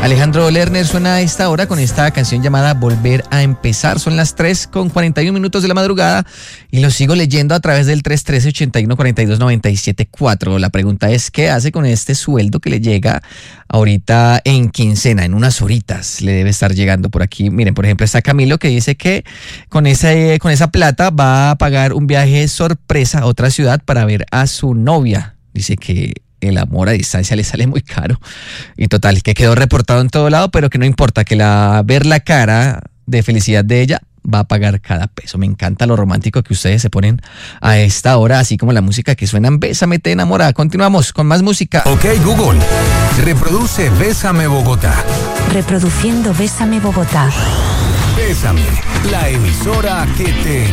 Alejandro Lerner suena a esta hora con esta canción llamada Volver a Empezar. Son las 3:41 de la madrugada y lo sigo leyendo a través del 313-8142-974. La pregunta es, ¿qué hace con este sueldo que le llega ahorita en quincena? En unas horitas le debe estar llegando por aquí. Miren, por ejemplo, está Camilo que dice que con esa plata va a pagar un viaje sorpresa a otra ciudad para ver a su novia. Dice que el amor a distancia le sale muy caro. Y total, que quedó reportado en todo lado, pero que no importa, que ver la cara de felicidad de ella va a pagar cada peso. Me encanta lo romántico que ustedes se ponen a esta hora, así como la música que suena en Bésame, te enamora. Continuamos con más música. Ok, Google, reproduce Bésame Bogotá. Reproduciendo Bésame Bogotá. Bésame, la emisora que te